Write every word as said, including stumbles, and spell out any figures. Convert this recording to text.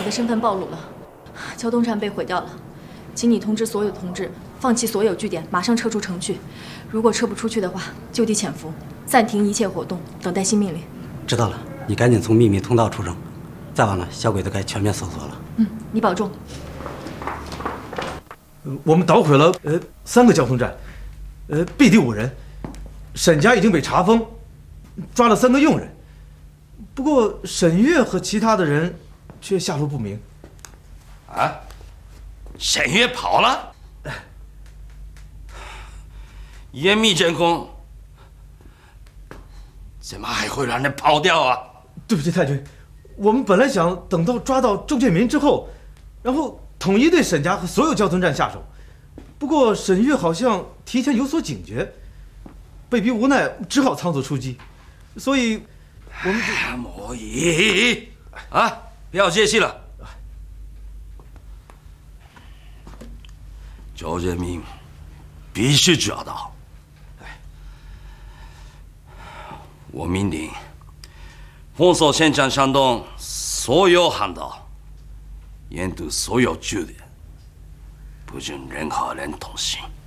我的身份暴露了，交通站被毁掉了，请你通知所有同志放弃所有据点，马上撤出城去。如果撤不出去的话，就地潜伏，暂停一切活动，等待新命令。 知道了，你赶紧从秘密通道出城，再晚了小鬼子该全面搜索了。 嗯，你保重。 我们捣毁了呃三个交通站，呃毙敌五人，沈家已经被查封，抓了三个佣人。不过沈月和其他的人却下落不明。 啊？沈月跑了？严密监控，怎么还会让人跑掉啊？ 对不起，太君，我们本来想等到抓到周建民之后，然后统一对沈家和所有交通站下手。不过沈月好像提前有所警觉，被逼无奈，只好仓促出击。所以，我们就莫疑啊，不要介戏了。周建民必须抓到。我命令封锁现场山洞所有航道，严堵所有据点，不准任何人通行。